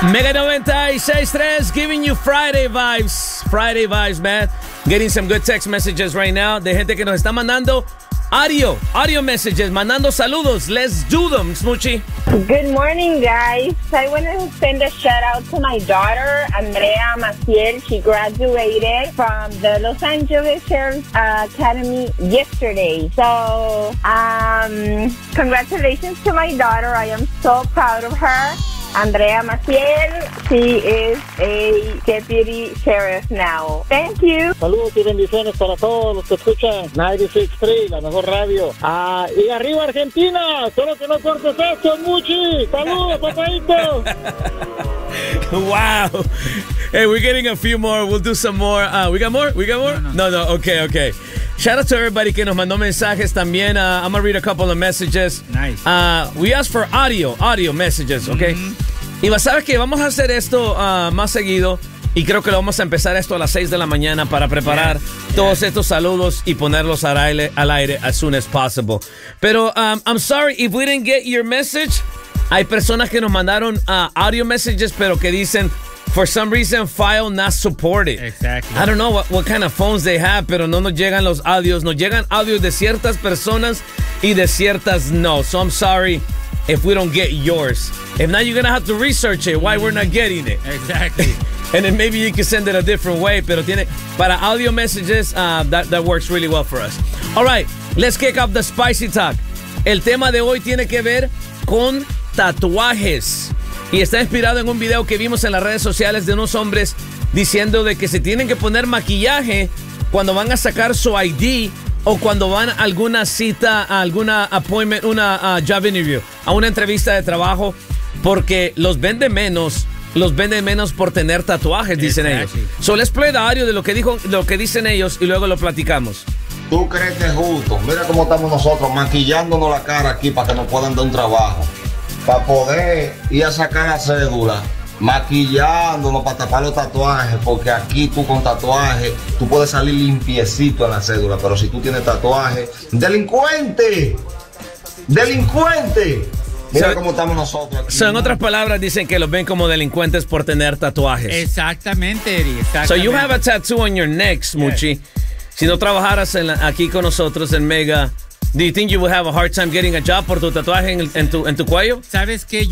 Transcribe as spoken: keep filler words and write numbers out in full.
Mega noventa y seis punto tres, giving you Friday vibes. Friday vibes, man. Getting some good text messages right now de gente que nos está mandando audio, audio messages, mandando saludos. Let's do them, Smoochie. Good morning, guys. I want to send a shout out to my daughter, Andrea Maciel. She graduated from the Los Angeles Sheriff's Academy yesterday. So, um, congratulations to my daughter. I am so proud of her. Andrea Maciel, she is a deputy sheriff now. Thank you. Saludos y bendiciones para todos los que escuchan noventa y seis punto tres, la mejor radio. Ah, y arriba Argentina, solo que no cortes esto, Muchi. Saludos, papadito. Wow. Hey, we're getting a few more. We'll do some more. Uh, we got more? We got more? No, no. no, no. Okay, okay. Shout out to everybody que nos mandó mensajes también. Uh, I'm going to read a couple of messages. Nice. Uh, we asked for audio, audio messages, okay? Mm-hmm. Y sabes que vamos a hacer esto uh, más seguido. Y creo que lo vamos a empezar esto a las seis de la mañana para preparar yeah. todos yeah. estos saludos y ponerlos al aire, al aire as soon as possible. Pero um, I'm sorry if we didn't get your message. Hay personas que nos mandaron uh, audio messages, pero que dicen, for some reason, file not supported. Exactly. I don't know what, what kind of phones they have, pero no nos llegan los audios. Nos llegan audios de ciertas personas y de ciertas no. So I'm sorry if we don't get yours. If not, you're going to have to research it, why we're not getting it. Exactly. And then maybe you can send it a different way, pero tiene, para audio messages, uh, that, that works really well for us. All right, let's kick off the spicy talk. El tema de hoy tiene que ver con tatuajes. Y está inspirado en un video que vimos en las redes sociales de unos hombres diciendo de que se tienen que poner maquillaje cuando van a sacar su I D o cuando van a alguna cita, a alguna appointment, una uh, job interview, a una entrevista de trabajo, porque los vende menos, los vende menos por tener tatuajes, dicen exactly. ellos. So let's play the audio de lo que dijo, lo que dicen ellos y luego lo platicamos. ¿Tú crees que es justo? Mira cómo estamos nosotros maquillándonos la cara aquí para que nos puedan dar un trabajo. Para poder ir a sacar la cédula, maquillándonos para tapar los tatuajes, porque aquí tú con tatuajes, tú puedes salir limpiecito en la cédula, pero si tú tienes tatuajes, ¡delincuente! ¡Delincuente! Mira so, cómo estamos nosotros aquí. So, en otras palabras, dicen que los ven como delincuentes por tener tatuajes. Exactamente, Eddie, exactamente. So you have a tattoo on your neck, Smoochie. Yes. Si no trabajaras en la, aquí con nosotros en Mega, do you think you would have a hard time getting a job por tu tatuaje en, el, en, tu, en tu cuello? ¿Sabes qué?